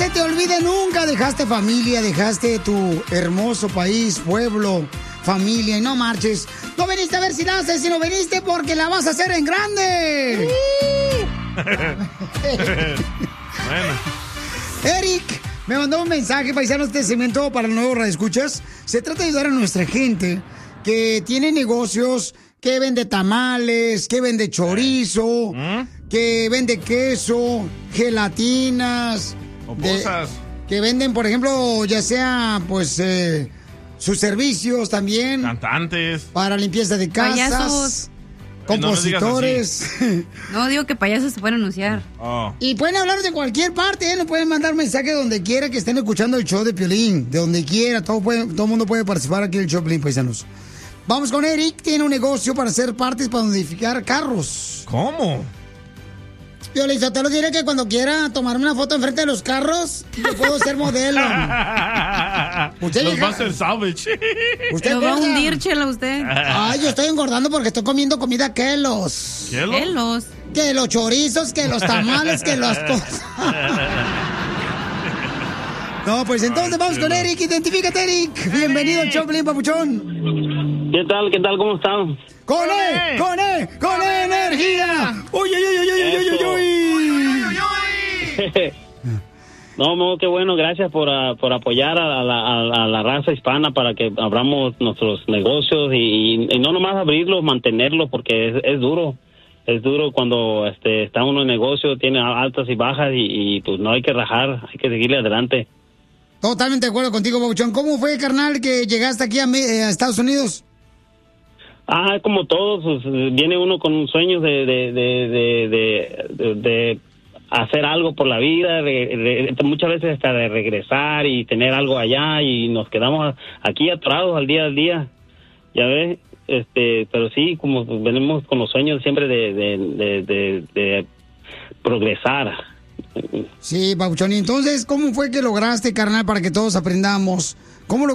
se te olvide nunca, dejaste familia, dejaste tu hermoso país, pueblo, familia, y no marches. No viniste a ver si la haces, sino viniste porque la vas a hacer en grande. Bueno. Eric me mandó un mensaje, paisanos, este segmento para los nuevos radioescuchas. Se trata de ayudar a nuestra gente que tiene negocios, que vende tamales, que vende chorizo, que vende queso, gelatinas. O cosas. Que venden, por ejemplo, ya sea, pues, sus servicios también. Cantantes. Para limpieza de casas. Payasos. Compositores. No, digo que payasos se pueden anunciar. Y pueden hablar de cualquier parte, ¿eh? Nos pueden mandar mensaje donde quiera que estén escuchando el show de Piolín. De donde quiera, todo el mundo puede participar aquí en el show de Piolín, paisanos. Vamos con Eric, tiene un negocio para hacer partes para modificar carros. ¿Cómo? Piolín, yo te lo diré que cuando quiera tomarme una foto enfrente de los carros, yo puedo ser modelo. Los va a hacer salvage. ¿Usted lo va a engorda? hundir, Chela, usted. Ay, yo estoy engordando porque estoy comiendo comida Kellogg's. ¿Kellogg's? Que los chorizos, que los tamales, que las cosas. No, pues entonces vamos con Eric. Identifícate, Eric. Bienvenido al show, Piolín, papuchón. ¿Qué tal? ¿Qué tal? ¿Cómo están? ¡Con energía! ¡Uy, uy, uy, uy, uy, uy! No, qué bueno, gracias por apoyar a la raza hispana para que abramos nuestros negocios y no nomás abrirlos, mantenerlos, porque es duro. Es duro cuando está uno en negocio, tiene altas y bajas y pues no hay que rajar, hay que seguirle adelante. Totalmente de acuerdo contigo, papuchón. ¿Cómo fue, carnal, que llegaste aquí a Estados Unidos? Como todos, pues, viene uno con sueños de hacer algo por la vida, muchas veces hasta de regresar y tener algo allá y nos quedamos aquí atorados al día, ya ves, pero sí, como venimos con los sueños siempre de progresar. Sí, papuchón. Y entonces, ¿cómo fue que lograste, carnal, para que todos aprendamos? ¿Cómo lo